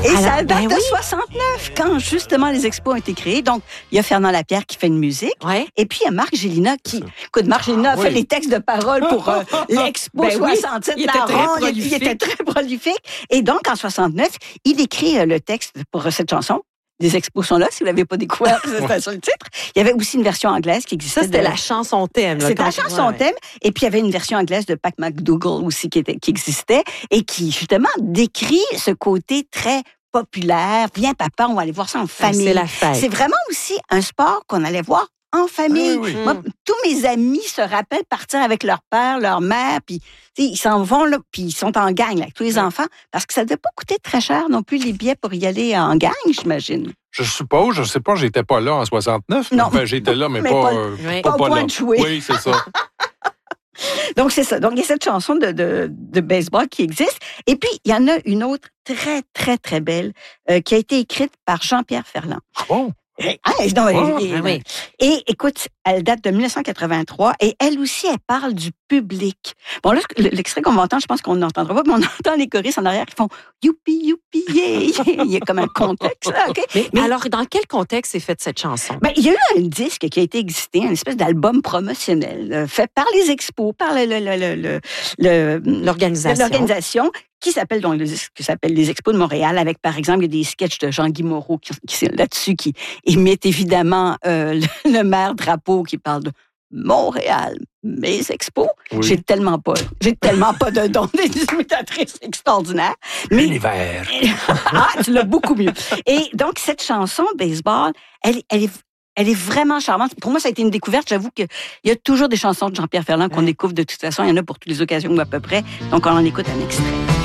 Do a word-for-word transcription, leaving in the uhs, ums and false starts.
Et Alors, ça date ben de oui. soixante-neuf, quand justement les expos ont été créés. Donc, il y a Fernand Lapierre qui fait une musique. Ouais. Et puis, il y a Marc Gélina qui... Écoute, Marc Gélina a oui. fait les textes de parole pour euh, l'Expo Ben oui, soixante-sept. il était la très ronde. Il- Il prolifique. était très prolifique. Et donc, en soixante-neuf, il écrit euh, le texte pour euh, cette chanson. Les expos sont là, si vous ne l'avez pas découvert, c'était sur le titre. Il y avait aussi une version anglaise qui existait. Ça, c'était de- la chanson thème. là, C'était la quand- chanson ouais, ouais. thème. Et puis, il y avait une version anglaise de Pat McDougall aussi qui, était, qui existait et qui, justement, décrit ce côté très populaire. Viens, papa, on va aller voir ça en famille. C'est la fête. C'est vraiment aussi un sport qu'on allait voir en famille. Oui, oui. Moi, Mm. tous mes amis se rappellent partir avec leur père, leur mère, puis tu sais, ils s'en vont, là, puis ils sont en gang là, avec tous les enfants, parce que ça ne devait pas coûter très cher non plus les billets pour y aller en gang, j'imagine. Je suppose, je sais pas, j'étais pas là en soixante-neuf. Non. Enfin, j'étais là, mais, Mais pas, pas- euh, Oui. pas au point là. de jouer. Oui, c'est ça. Donc, c'est ça. Donc, il y a cette chanson de, de, de baseball qui existe. Et puis, il y en a une autre très, très, très belle euh, qui a été écrite par Jean-Pierre Ferland. Bon. Ah, non, elle- Oh, elle- ah oui. Et écoute, elle date de dix-neuf cent quatre-vingt-trois et elle aussi, elle parle du public. Bon, là, l'extrait qu'on va entendre, je pense qu'on n'entendra pas, mais on entend les choristes en arrière qui font « youpi, youpi, yeah! » Il y a comme un contexte, là, OK? Mais, Mais- alors, dans quel contexte est faite cette chanson? Ben, il y a eu un disque qui a été existé, une espèce d'album promotionnel euh, fait par les expos, par le, le, le, le, le- le- L'organisation. l'organisation qui s'appelle donc le disque qui s'appelle les Expos de Montréal, avec par exemple il y a des sketchs de Jean-Guy Moreau qui, qui là-dessus qui imitent évidemment euh, le, le maire Drapeau qui parle de Montréal, mes expos. Oui. J'ai tellement pas, j'ai tellement pas de dons des imitatrices extraordinaires. Mais L'univers. ah, tu l'as beaucoup mieux. Et donc, cette chanson, Baseball, elle, elle, est, elle est vraiment charmante. Pour moi, ça a été une découverte. J'avoue qu'il y a toujours des chansons de Jean-Pierre Ferland qu'on Ouais. découvre de toute façon. Il y en a pour toutes les occasions ou à peu près. Donc, on en écoute un extrait.